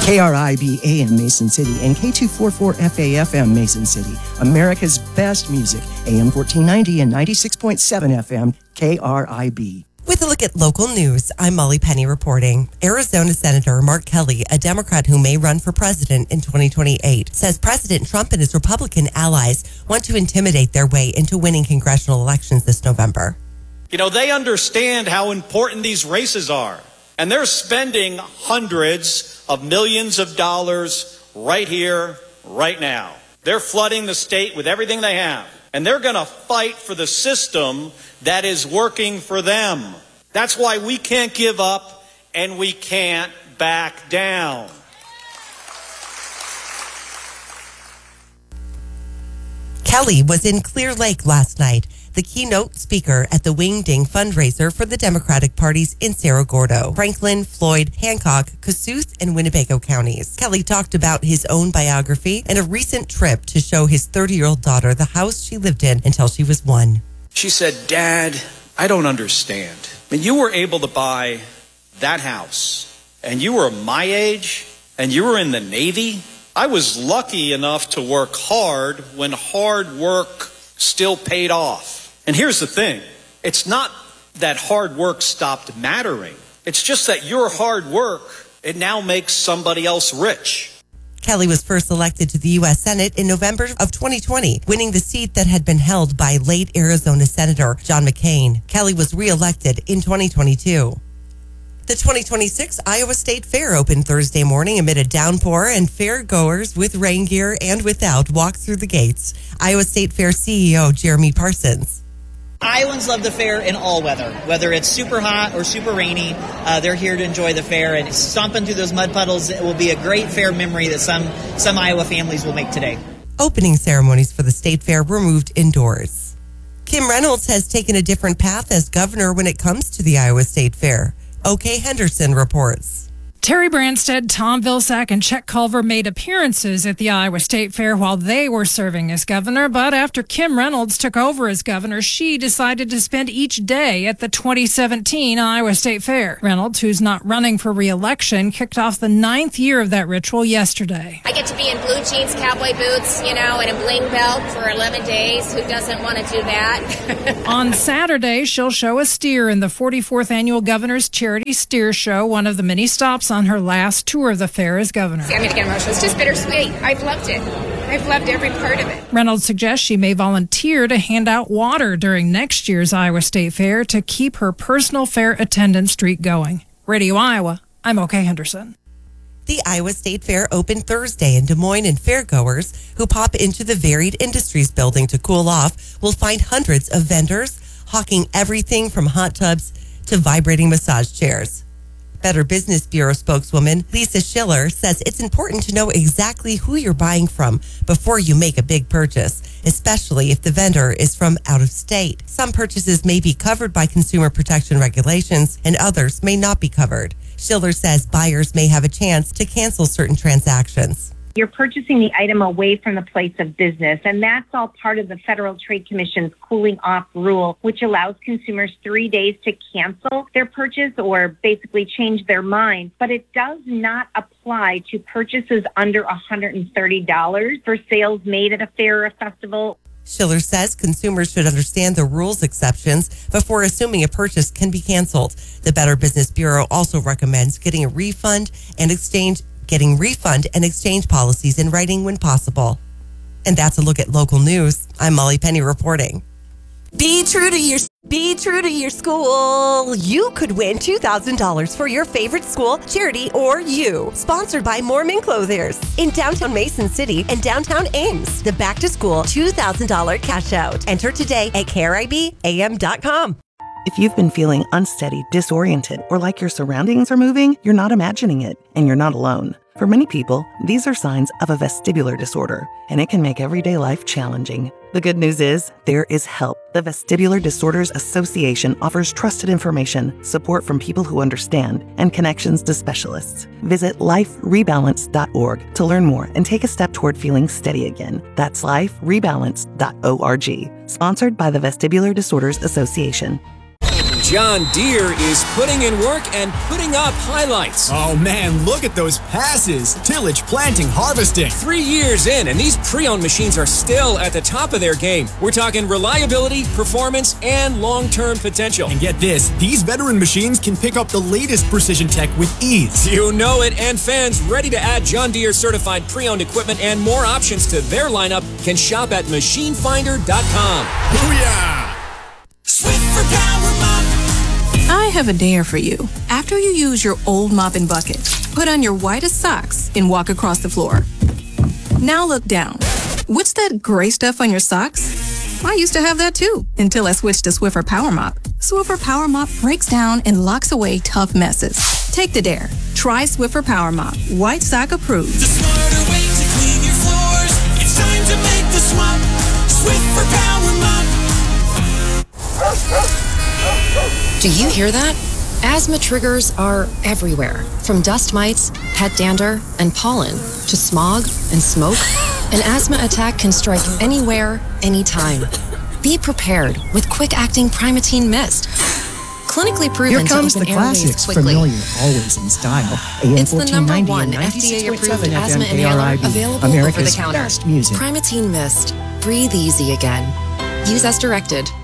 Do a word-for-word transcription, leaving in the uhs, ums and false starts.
K R I B A M Mason City and K two forty-four F A F M Mason City. America's best music. A M fourteen ninety and ninety-six point seven F M K R I B. With a look at local news, I'm Molly Penny reporting. Arizona Senator Mark Kelly, a Democrat who may run for president in twenty twenty-eight, says President Trump and his Republican allies want to intimidate their way into winning congressional elections this November. You know, they understand how important these races are, and they're spending hundreds of millions of dollars right here, right now. They're flooding the state with everything they have, and they're going to fight for the system that is working for them. That's why we can't give up and we can't back down. Kelly was in Clear Lake last night, the keynote speaker at the Wingding fundraiser for the Democratic parties in Cerro Gordo, Franklin, Floyd, Hancock, Kossuth, and Winnebago counties. Kelly talked about his own biography and a recent trip to show his thirty-year-old daughter the house she lived in until she was one. She said, "Dad, I don't understand. I mean, you were able to buy that house, and you were my age, and you were in the Navy. I was lucky enough to work hard when hard work still paid off. And here's the thing. It's not that hard work stopped mattering. It's just that your hard work, it now makes somebody else rich." Kelly was first elected to the U S Senate in November of twenty twenty, winning the seat that had been held by late Arizona Senator John McCain. Kelly was reelected in twenty twenty-two. The twenty twenty-six Iowa State Fair opened Thursday morning amid a downpour, and fair goers with rain gear and without walked through the gates. Iowa State Fair C E O Jeremy Parsons. Iowans love the fair in all weather, whether it's super hot or super rainy. Uh, they're here to enjoy the fair, and stomping through those mud puddles, it will be a great fair memory that some, some Iowa families will make today. Opening ceremonies for the State Fair were moved indoors. Kim Reynolds has taken a different path as governor when it comes to the Iowa State Fair. O K Henderson reports. Terry Branstad, Tom Vilsack, and Chet Culver made appearances at the Iowa State Fair while they were serving as governor. But after Kim Reynolds took over as governor, she decided to spend each day at the twenty seventeen Iowa State Fair. Reynolds, who's not running for re-election, kicked off the ninth year of that ritual yesterday. I get to be in blue jeans, cowboy boots, you know, and a bling belt for eleven days. Who doesn't want to do that? On Saturday, she'll show a steer in the forty-fourth Annual Governor's Charity Steer Show, one of the many stops on her last tour of the fair as governor. See, I'm going to get emotional. It's just bittersweet. I've loved it. I've loved every part of it. Reynolds suggests she may volunteer to hand out water during next year's Iowa State Fair to keep her personal fair attendance streak going. Radio Iowa, I'm O K Henderson. The Iowa State Fair opened Thursday in Des Moines, and fairgoers who pop into the Varied Industries building to cool off will find hundreds of vendors hawking everything from hot tubs to vibrating massage chairs. Better Business Bureau spokeswoman Lisa Schiller says it's important to know exactly who you're buying from before you make a big purchase, especially if the vendor is from out of state. Some purchases may be covered by consumer protection regulations and others may not be covered. Schiller says buyers may have a chance to cancel certain transactions. You're purchasing the item away from the place of business, and that's all part of the Federal Trade Commission's cooling off rule, which allows consumers three days to cancel their purchase or basically change their mind. But it does not apply to purchases under one hundred thirty dollars for sales made at a fair or a festival. Schiller says consumers should understand the rules exceptions before assuming a purchase can be canceled. The Better Business Bureau also recommends getting a refund and exchange getting refund and exchange policies in writing when possible. And that's a look at local news. I'm Molly Penny reporting. Be true to your Be true to your school. You could win two thousand dollars for your favorite school, charity, or you. Sponsored by Mormon Clothiers in downtown Mason City and downtown Ames. The Back to School two thousand dollars cash out. Enter today at K R I B A M dot com. If you've been feeling unsteady, disoriented, or like your surroundings are moving, you're not imagining it, and you're not alone. For many people, these are signs of a vestibular disorder, and it can make everyday life challenging. The good news is, there is help. The Vestibular Disorders Association offers trusted information, support from people who understand, and connections to specialists. Visit life rebalance dot org to learn more and take a step toward feeling steady again. That's life rebalance dot org. Sponsored by the Vestibular Disorders Association. John Deere is putting in work and putting up highlights. Oh man, look at those passes. Tillage, planting, harvesting. Three years in, and these pre-owned machines are still at the top of their game. We're talking reliability, performance, and long-term potential. And get this, these veteran machines can pick up the latest precision tech with ease. You know it, and fans ready to add John Deere certified pre-owned equipment and more options to their lineup can shop at machine finder dot com. Booyah! Swiffer Power Mop. I have a dare for you. After you use your old mop and bucket, put on your whitest socks and walk across the floor. Now look down. What's that gray stuff on your socks? I used to have that too, until I switched to Swiffer Power Mop. Swiffer Power Mop breaks down and locks away tough messes. Take the dare. Try Swiffer Power Mop. White sock approved. The smarter way to clean your floors. It's time to make the swap. Swiffer Power Mop. Do you hear that? Asthma triggers are everywhere, from dust mites, pet dander, and pollen, to smog and smoke. An asthma attack can strike anywhere, anytime. Be prepared with quick-acting Primatene Mist. Clinically proven Here comes to the open airways classics, quickly. familiar, always in style. A M It's the number fourteen ninety one and F D A ninety-six point approved seven F M asthma K R I inhaler B, available America's over the counter. best music. Primatene Mist. Breathe easy again. Use as directed.